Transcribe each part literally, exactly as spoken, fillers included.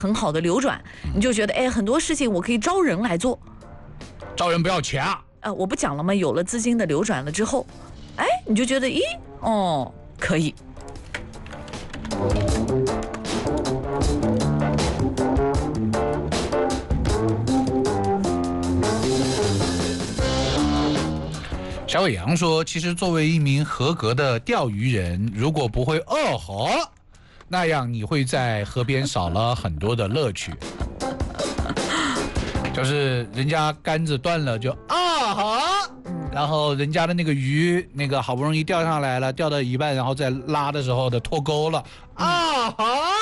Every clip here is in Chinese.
很好的流转，你就觉得哎，很多事情我可以招人来做， 招人不要钱啊。 呃，我不讲了吗？有了资金的流转了之后，哎，你就觉得咦，哦，可以。 小伟阳说，其实作为一名合格的钓鱼人，如果不会二河，那样你会在河边少了很多的乐趣。就是人家杆子断了就啊哈，然后人家的那个鱼那个好不容易钓上来了，钓到一半然后再拉的时候的脱钩了啊哈。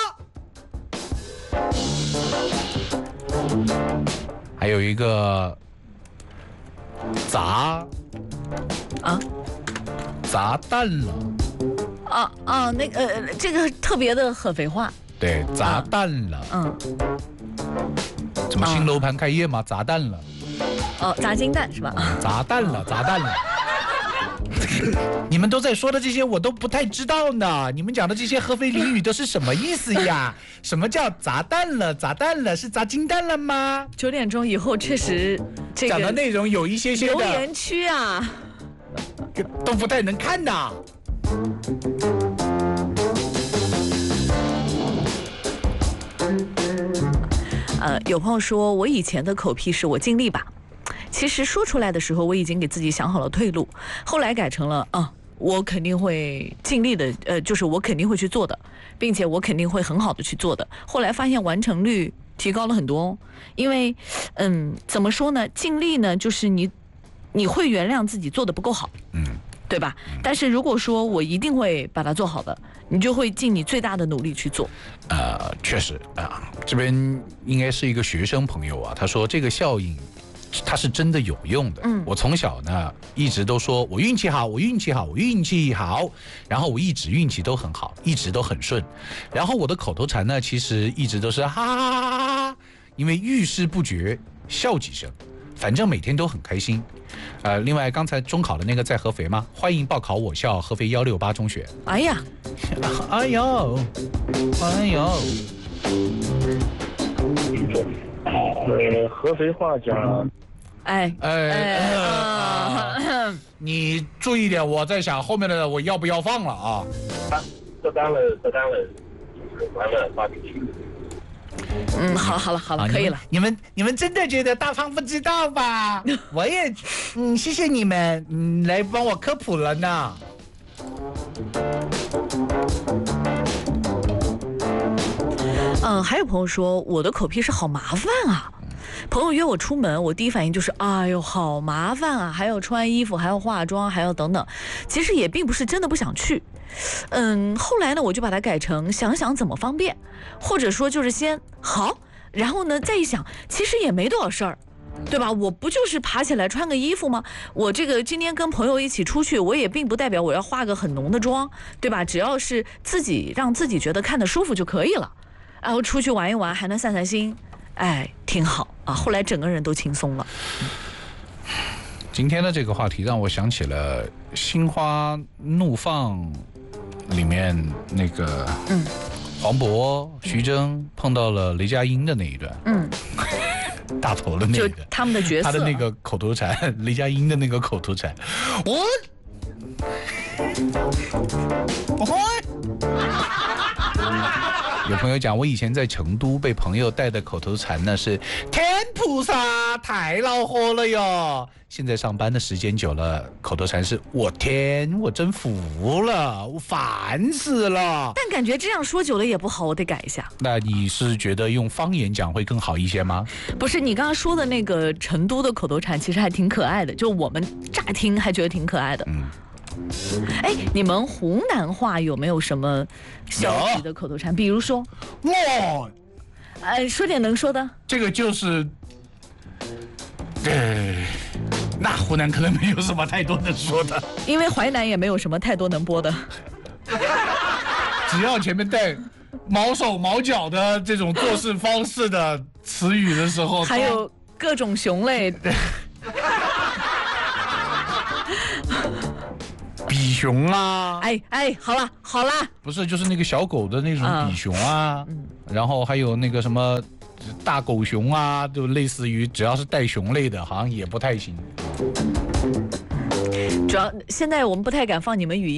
还有一个砸啊砸蛋了啊啊，那个、呃、这个特别的合肥话， 对，砸蛋了，啊、 嗯。 什么新楼盘开业吗？砸蛋了， 哦，砸金蛋是吧？ 砸蛋了，砸蛋了。你们都在说的这些我都不太知道呢，你们讲的这些合肥俚语都是什么意思呀？什么叫砸蛋了？砸蛋了是砸金蛋了吗？ 九点钟以后确实这个讲的内容有一些些的留言区啊， 都不太能看的。 呃，有朋友说我以前的口癖是我尽力吧，其实说出来的时候我已经给自己想好了退路，后来改成了啊，我肯定会尽力的，呃，就是我肯定会去做的，并且我肯定会很好的去做的。后来发现完成率提高了很多，因为，嗯，怎么说呢？尽力呢，就是你，你会原谅自己做的不够好， 嗯， 对吧？但是如果说我一定会把它做好的，你就会尽你最大的努力去做。 呃，确实啊，这边应该是一个学生朋友啊，他说这个效应它是真的有用的。嗯，我从小呢一直都说我运气好，我运气好，我运气好，然后我一直运气都很好，一直都很顺。然后我的口头禅呢，其实一直都是哈哈哈哈哈哈，因为遇事不决，笑几声，反正每天都很开心。呃，另外刚才中考的那个在合肥吗？欢迎报考我校合肥幺六八中学。 哎呀， 哎呦，哎呦。 呃，合肥话讲， 哎哎哎啊！你注意点，我在想后面的我要不要放了啊？ 这单了，这单了，完了发出去。 嗯，好了好了好了， 啊、 可以了。 你们你们真的觉得大胖不知道吧？我也，嗯，谢谢你们，嗯，来帮我科普了呢。 嗯，还有朋友说我的口癖是好麻烦啊。朋友约我出门，我第一反应就是哎呦好麻烦啊，还要穿衣服，还要化妆，还要等等。其实也并不是真的不想去，嗯，后来呢我就把它改成想想怎么方便，或者说就是先好，然后呢再一想，其实也没多少事儿。对吧？我不就是爬起来穿个衣服吗？我这个今天跟朋友一起出去，我也并不代表我要化个很浓的妆，对吧？只要是自己让自己觉得看得舒服就可以了，然后出去玩一玩，还能散散心，哎，挺好啊。后来整个人都轻松了。 今天的这个话题让我想起了《心花怒放》里面那个，嗯，黄渤、徐峥碰到了雷佳音的那一段，嗯。大头的那个， 就他们的角色， 他的那个口头禅，雷佳音的那个口头禅，我，我。有朋友讲，我以前在成都被朋友带的口头禅呢是“天菩萨太恼火了哟”。现在上班的时间久了，口头禅是“我天，我真服了，我烦死了”。 但感觉这样说久了也不好，我得改一下。 那你是觉得用方言讲会更好一些吗？ 不是，你刚刚说的那个成都的口头禅其实还挺可爱的，就我们乍听还觉得挺可爱的。嗯。哎，你们湖南话有没有什么消极的口头禅？比如说， 我， 呃，说点能说的。 这个就是，呃，那湖南可能没有什么太多能说的， 因为淮南也没有什么太多能播的。 只要前面带毛手毛脚的这种做事方式的词语的时候， 还有各种熊类。 比熊啊， 哎哎，好了好了， 不是就是那个小狗的那种比熊啊， 嗯、 然后还有那个什么大狗熊啊，就类似于只要是带熊类的，好像也不太行。 主要现在我们不太敢放你们语音。